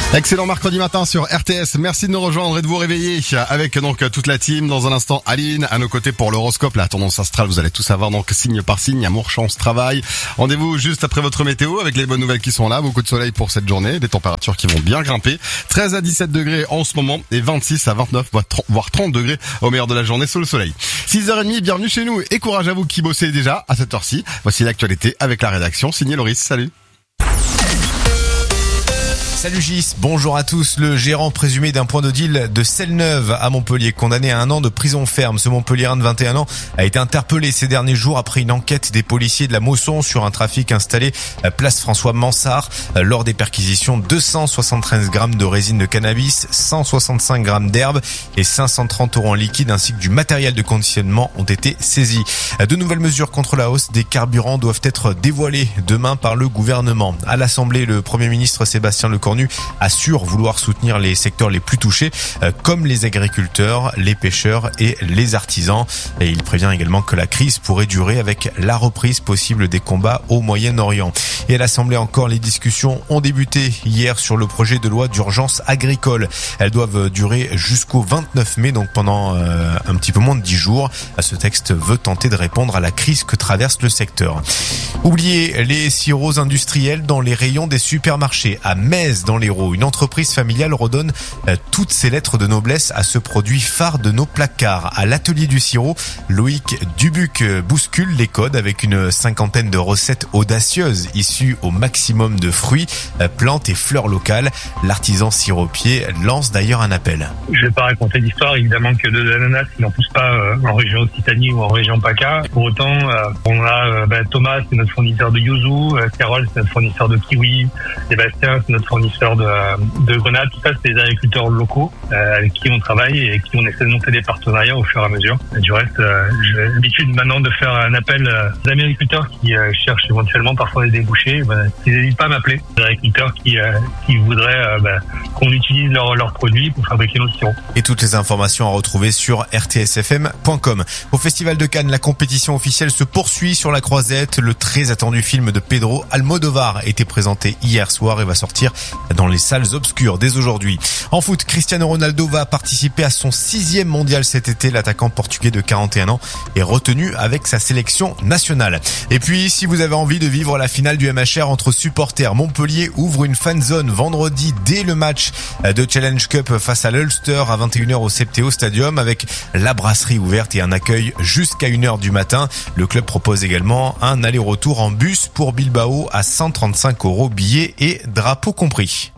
Excellent mercredi matin sur RTS. Merci de nous rejoindre et de vous réveiller avec donc toute la team. Dans un instant, Aline à nos côtés pour l'horoscope, la tendance astrale. Vous allez tout savoir donc signe par signe, amour, chance, travail. Rendez-vous juste après votre météo avec les bonnes nouvelles qui sont là. Beaucoup de soleil pour cette journée, des températures qui vont bien grimper. 13 à 17 degrés en ce moment et 26 à 29 voire 30 degrés au meilleur de la journée sous le soleil. 6h30, bienvenue chez nous et courage à vous qui bossez déjà à cette heure-ci. Voici l'actualité avec la rédaction. Signé Loris, salut. Salut Gis, bonjour à tous. Le gérant présumé d'un point de deal de Selle-Neuve à Montpellier, condamné à 1 an de prison ferme. Ce Montpelliérain de 21 ans a été interpellé ces derniers jours après une enquête des policiers de la Mosson sur un trafic installé à place François Mansart. Lors des perquisitions, 273 grammes de résine de cannabis, 165 grammes d'herbe et 530 € en liquide ainsi que du matériel de conditionnement ont été saisis. De nouvelles mesures contre la hausse des carburants doivent être dévoilées demain par le gouvernement. À l'Assemblée, le Premier ministre Sébastien Lecornu assure vouloir soutenir les secteurs les plus touchés comme les agriculteurs, les pêcheurs et les artisans. Et il prévient également que la crise pourrait durer avec la reprise possible des combats au Moyen-Orient. Et à l'Assemblée encore, les discussions ont débuté hier sur le projet de loi d'urgence agricole. Elles doivent durer jusqu'au 29 mai, donc pendant un petit peu moins de 10 jours. Ce texte veut tenter de répondre à la crise que traverse le secteur. Oubliez les sirops industriels dans les rayons des supermarchés. À Metz, dans l'Hérault, une entreprise familiale redonne toutes ses lettres de noblesse à ce produit phare de nos placards. À l'atelier du sirop, Loïc Dubuc bouscule les codes avec une cinquantaine de recettes audacieuses issues au maximum de fruits, plantes et fleurs locales. L'artisan siropier lance d'ailleurs un appel. Je vais pas raconter l'histoire, évidemment que de l'ananas, il n'en pousse pas en région Occitanie ou en région PACA. Pour autant, on a Thomas, c'est notre fournisseur de yuzu, Carole, c'est notre fournisseur de kiwi, Sébastien, c'est notre fournisseur de grenades. Tout ça, c'est des agriculteurs locaux avec qui on travaille et avec qui on essaie de monter des partenariats au fur et à mesure. Et du reste, j'ai l'habitude maintenant de faire un appel aux agriculteurs qui cherchent éventuellement parfois des débouchés. Ils n'hésitent pas à m'appeler. Des agriculteurs qui voudraient qu'on utilise leurs produits pour fabriquer nos sirops. Et toutes les informations à retrouver sur rtsfm.com. Au Festival de Cannes, la compétition officielle se poursuit sur la croisette. Le très attendu film de Pedro Almodóvar a été présenté hier soir et va sortir dans les salles obscures dès aujourd'hui. En foot, Cristiano Ronaldo va participer à son 6e mondial cet été. L'attaquant portugais de 41 ans est retenu avec sa sélection nationale. Et puis, si vous avez envie de vivre la finale du MHR entre supporters, Montpellier ouvre une fan zone vendredi dès le match de Challenge Cup face à l'Ulster à 21h au Septéo Stadium avec la brasserie ouverte et un accueil jusqu'à 1h du matin. Le club propose également un aller-retour en bus pour Bilbao à 135 € billets et drapeau compris.